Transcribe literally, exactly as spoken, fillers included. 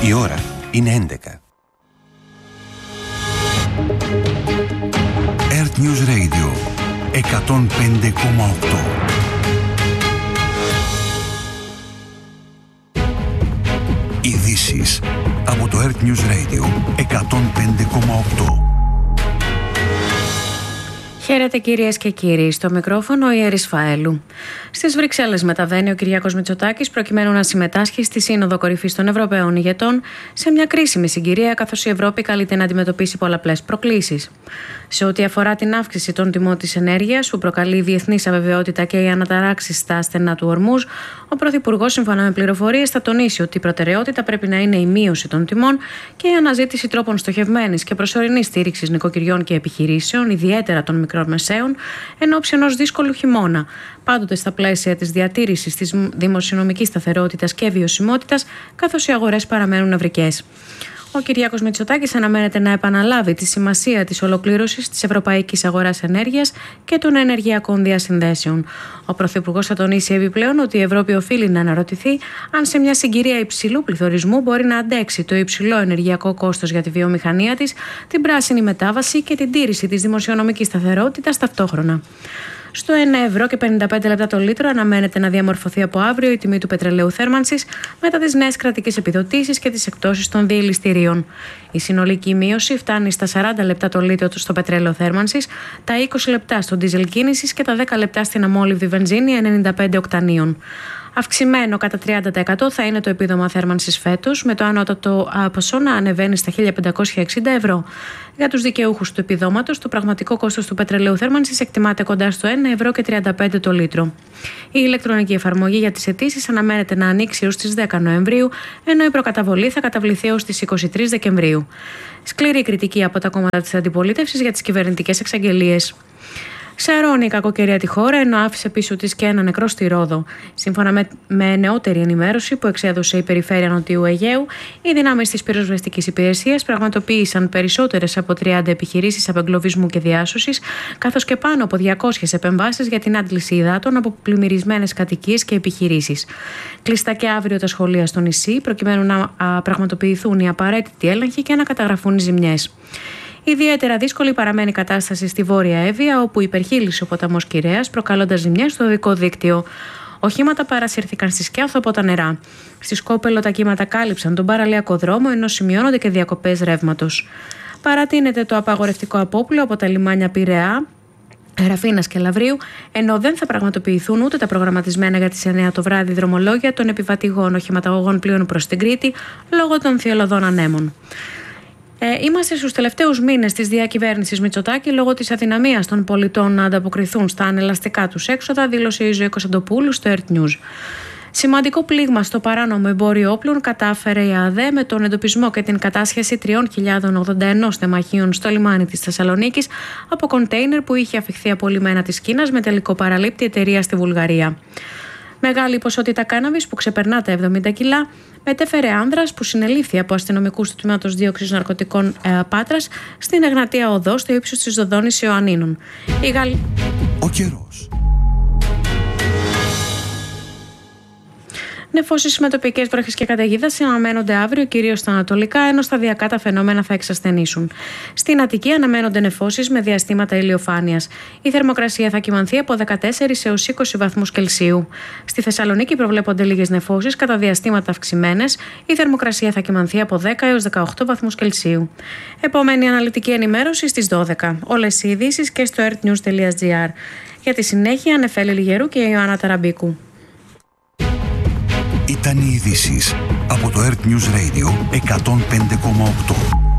Η ώρα είναι έντεκα. Earth News Radio εκατόν πέντε κόμμα οκτώ. Ειδήσεις από το Earth News Radio εκατόν πέντε κόμμα οκτώ. Χαίρετε κυρίες και κύριοι, στο μικρόφωνο η Ερής Φαέλου. Στις Βρυξέλλες μεταβαίνει ο Κυριάκος Μητσοτάκης προκειμένου να συμμετάσχει στη Σύνοδο Κορυφής των Ευρωπαίων ηγετών σε μια κρίσιμη συγκυρία, καθώς η Ευρώπη καλείται να αντιμετωπίσει πολλαπλές προκλήσεις. Σε ό,τι αφορά την αύξηση των τιμών της ενέργειας που προκαλεί η διεθνής αβεβαιότητα και οι αναταράξεις στα στενά του Ορμούζ, ο Πρωθυπουργός, σύμφωνα με πληροφορίες, θα τονίσει ότι η προτεραιότητα πρέπει να είναι η μείωση των τιμών και η αναζήτηση τρόπων στοχευμένης και προσωρινής στήριξης νοικοκυριών και επιχειρήσεων, ιδιαίτερα των μικρών μεσαίων, εν ώψη ενός δύσκολου χειμώνα, πάντοτε στα πλαίσια της διατήρησης της δημοσιονομικής σταθερότητας και βιωσιμότητας, καθώς οι αγορές παραμένουν νευρικές. Ο Κυριάκος Μητσοτάκης αναμένεται να επαναλάβει τη σημασία της ολοκλήρωσης της ευρωπαϊκής αγοράς ενέργειας και των ενεργειακών διασυνδέσεων. Ο Πρωθυπουργός θα τονίσει επιπλέον ότι η Ευρώπη οφείλει να αναρωτηθεί αν σε μια συγκυρία υψηλού πληθωρισμού μπορεί να αντέξει το υψηλό ενεργειακό κόστος για τη βιομηχανία της, την πράσινη μετάβαση και την τήρηση της δημοσιονομικής σταθερότητας ταυτόχρονα. Στο ένα ευρώ και πενήντα πέντε λεπτά το λίτρο αναμένεται να διαμορφωθεί από αύριο η τιμή του πετρελαίου θέρμανσης μετά τις νέες κρατικές επιδοτήσεις και τις εκπτώσεις των διελιστηρίων. Η συνολική μείωση φτάνει στα σαράντα λεπτά το λίτρο στο πετρέλαιο θέρμανσης, τα είκοσι λεπτά στο ντίζελ κίνησης και τα δέκα λεπτά στην αμόλυβδη βενζίνη ενενήντα πέντε οκτανίων. Αυξημένο κατά τριάντα τοις εκατό θα είναι το επίδομα θέρμανσης φέτος, με το ανώτατο ποσό να ανεβαίνει στα χίλια πεντακόσια εξήντα ευρώ. Για τους δικαιούχους του επιδόματος, το πραγματικό κόστος του πετρελαίου θέρμανσης εκτιμάται κοντά στο ένα ευρώ και τριάντα πέντε το λίτρο. Η ηλεκτρονική εφαρμογή για τις αιτήσεις αναμένεται να ανοίξει έως τις δέκα Νοεμβρίου, ενώ η προκαταβολή θα καταβληθεί έως τις είκοσι τρεις Δεκεμβρίου. Σκληρή κριτική από τα κόμματα της αντιπολίτευσης για τις κυβερνητικές εξαγγελίες. Σαρώνει η κακοκαιρία τη χώρα, ενώ άφησε πίσω της και ένα νεκρό στη Ρόδο. Σύμφωνα με, με νεότερη ενημέρωση που εξέδωσε η Περιφέρεια Νοτιού Αιγαίου, οι δυνάμεις της πυροσβεστικής υπηρεσίας πραγματοποίησαν περισσότερες από τριάντα επιχειρήσεις απεγκλωβισμού και διάσωσης, καθώς και πάνω από διακόσιες επεμβάσεις για την άντληση υδάτων από πλημμυρισμένες κατοικίες και επιχειρήσεις. Κλειστά και αύριο τα σχολεία στο νησί, προκειμένου να α, πραγματοποιηθούν οι απαραίτητοι έλεγχοι και να καταγραφούν οι ζημιές. Ιδιαίτερα δύσκολη παραμένει η κατάσταση στη Βόρεια Εύβοια, όπου υπερχείλησε ο ποταμός Κυραιάς, προκαλώντας ζημιές στο οδικό δίκτυο. Οχήματα παρασύρθηκαν στη Σκιάθο από τα νερά. Στη Σκόπελο τα κύματα κάλυψαν τον παραλιακό δρόμο, ενώ σημειώνονται και διακοπές ρεύματος. Παρατείνεται το απαγορευτικό απόπλαιο από τα λιμάνια Πειραιά, Ραφίνας και Λαβρίου, ενώ δεν θα πραγματοποιηθούν ούτε τα προγραμματισμένα για τις εννιά το βράδυ δρομολόγια των επιβατηγών οχηματαγωγών πλοίων προς την Κρήτη, λόγω των θυελλωδών ανέμων. Ε, είμαστε στους τελευταίους μήνες της διακυβέρνησης Μητσοτάκη λόγω της αδυναμίας των πολιτών να ανταποκριθούν στα ανελαστικά τους έξοδα, δήλωσε η Ζωή Κωνσταντοπούλου στο Earth News. Σημαντικό πλήγμα στο παράνομο εμπόριο όπλων κατάφερε η ΑΔΕ με τον εντοπισμό και την κατάσχεση τρεις χιλιάδες ογδόντα ένα τεμαχίων στο λιμάνι της Θεσσαλονίκης από κοντέινερ που είχε αφιχθεί από λιμένα της Κίνας με τελικό παραλήπτη εταιρεία στη Βουλγαρία. Μεγάλη ποσότητα κάναβης που ξεπερνά τα εβδομήντα κιλά μετέφερε άνδρας που συνελήφθη από αστυνομικούς του τμήματος δίωξης ναρκωτικών ε, Πάτρας στην Εγνατία Οδό στο ύψος της Δοδόνης Ιωαννίνων. Η Γαλλ... Ο καιρός. Νεφώσεις με τοπικές βροχές και καταιγίδες αναμένονται αύριο κυρίως στα ανατολικά, ενώ σταδιακά τα φαινόμενα θα εξασθενήσουν. Στην Αττική αναμένονται νεφώσεις με διαστήματα ηλιοφάνειας. Η θερμοκρασία θα κυμανθεί από δεκατέσσερις έως είκοσι βαθμούς Κελσίου. Στη Θεσσαλονίκη προβλέπονται λίγες νεφώσεις, κατά διαστήματα αυξημένες. Η θερμοκρασία θα κυμανθεί από δέκα έως δεκαοκτώ βαθμούς Κελσίου. Επόμενη αναλυτική ενημέρωση στις δώδεκα. Όλες οι ειδήσεις και στο earthnews τελεία gr. Για τη συνέχεια, Νεφέλη Λιγερού και Ιωάννα Ταραμπίκου. Ήταν οι ειδήσεις από το Earth News Radio εκατόν πέντε κόμμα οκτώ.